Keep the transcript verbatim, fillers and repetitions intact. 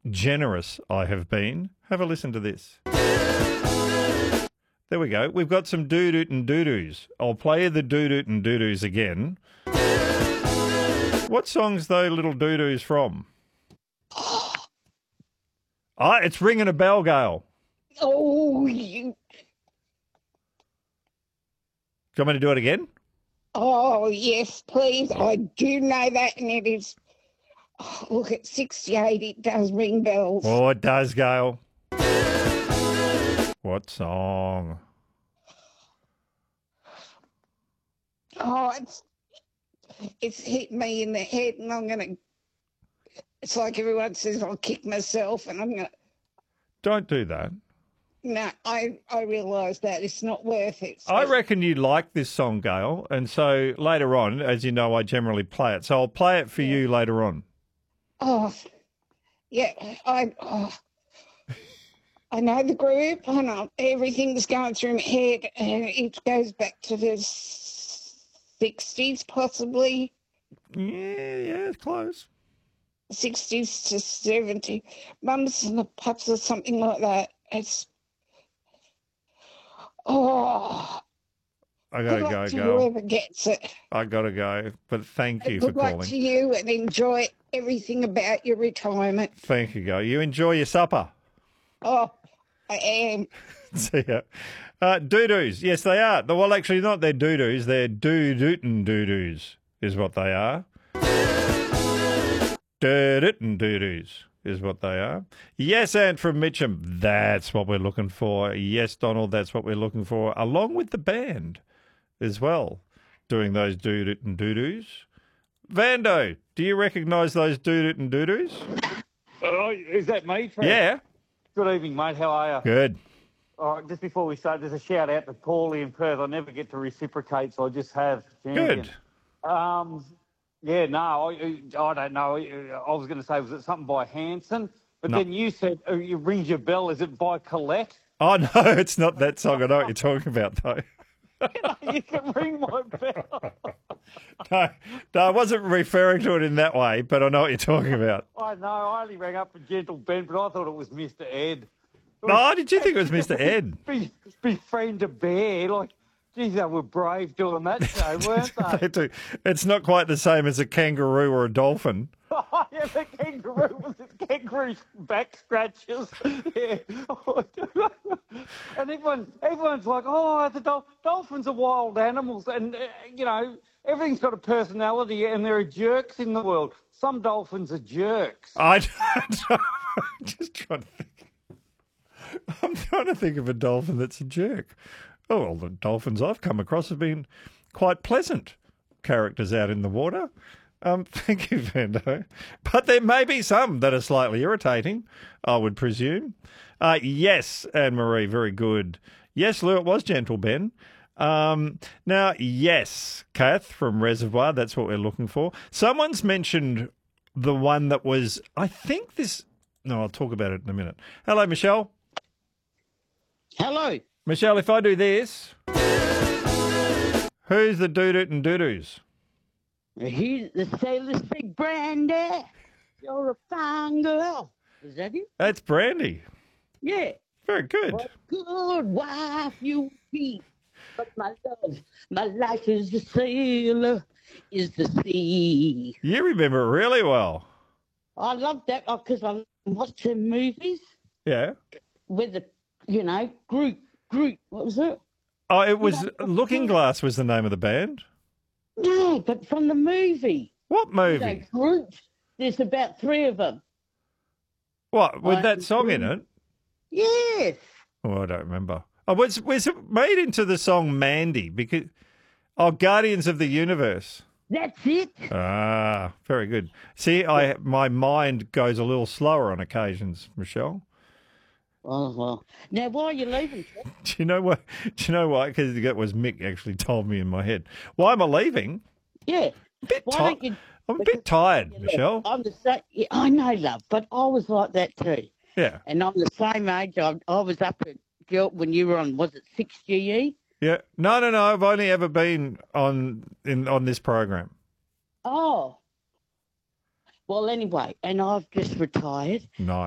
generous I have been. Have a listen to this. There we go. We've got some doo-doot and doo-doos. I'll play the doo-doot and doo-doos again. What song's those little doo-doos from? Ah, it's ringing a bell, Gail. Oh, you... Do you want me to do it again? Oh, yes, please. I do know that, and it is... Oh, look, at sixty-eight, it does ring bells. Oh, it does, Gail. What song? Oh, it's it's hit me in the head, and I'm going to... It's like everyone says, I'll kick myself, and I'm going to... Don't do that. No, I, I realise that. It's not worth it. I reckon you like this song, Gail, and so later on, as you know, I generally play it. So I'll play it for Yeah. you later on. Oh, yeah, I... Oh. I know the group, I know everything's going through my head, and it goes back to the sixties, possibly. Yeah, yeah, it's close. sixties to seventy. Mums and the Pups or something like that. It's... Oh, I gotta good luck go, to Gail. whoever gets it. I gotta go, but thank you for Good luck calling. to you, and enjoy everything about your retirement. Thank you, Gail. You enjoy your supper. Oh, I am. See ya. Uh, doo-doos. Yes, they are. Well, actually, not they're doo-doos. They're doo-dootin' doo-doos is what they are. Doo-dootin' doo-doos is what they are. Yes, and from Mitcham, that's what we're looking for. Yes, Donald, that's what we're looking for, along with the band as well, doing those doo-dootin' doo-doos. Vando, do you recognise those doo-dootin' doo-doos? Oh, is that me, Fred? Yeah. Good evening, mate. How are you? Good. All right, just before we start, there's a shout out to Paulie in Perth. I never get to reciprocate, so I just have. Champion. Good. Um, yeah, no, I, I don't know. I was going to say, was it something by Hanson? But No. then you said, oh, you rings your bell. Is it by Colette? Oh, no, it's not that song. I know what you're talking about, though. You can ring my bell. No, no, I wasn't referring to it in that way, but I know what you're talking about. I know. I only rang up for Gentle Ben, but I thought it was Mister Ed. Oh, did you think it was Mister Ed? Be, befriend a bear. Like, geez, they were brave doing that show, weren't they? They do. It's not quite the same as a kangaroo or a dolphin. Oh, yeah, the kangaroo with its kangaroo back scratches. Yeah. And everyone, everyone's like, oh, the dol- dolphins are wild animals. And, uh, you know, everything's got a personality and there are jerks in the world. Some dolphins are jerks. I don't know. I'm just trying to think. I'm trying to think of a dolphin that's a jerk. Oh, well, the dolphins I've come across have been quite pleasant characters out in the water. Um, thank you, Vando. But there may be some that are slightly irritating, I would presume. Uh, yes, Anne-Marie, very good. Yes, Lou, it was Gentle Ben. Um, now, yes, Kath from Reservoir, that's what we're looking for. Someone's mentioned the one that was, I think this, no, I'll talk about it in a minute. Hello, Michelle. Hello. Michelle, if I do this, who's the doo-doot and doo-doos? He's the sailor's big Brandy. You're a fine girl. Is that you? That's Brandy. Yeah. Very good. What good wife you be. But my love, my life is the sailor, is the sea. You remember it really well. I love that because I watched the movies Yeah. with the, you know, group, group. What was it? Oh, it was Looking Glass was the name of the band. No, but from the movie. What You know, movie? groups. There's about three of them. What, with I that song in it? Yes. Oh, I don't remember. Oh, was, was it made into the song Mandy? Because, oh, Guardians of the Universe. That's it. Ah, very good. See, I my mind goes a little slower on occasions, Michelle. Oh, well. Now, why are you leaving, Trev? Do you know what? Do you know why? Because that was Mick actually told me in my head. Why am I leaving? Yeah. A bit Why ti- don't you... I'm a bit tired, Michelle. I'm the same. Yeah, I know, love, but I was like that too. Yeah, And I'm the same age. I, I was up at Gil- when you were on, was it six G E? yeah. No, no, no. I've only ever been on in on this program. Oh. Well, anyway, and I've just retired. Nice.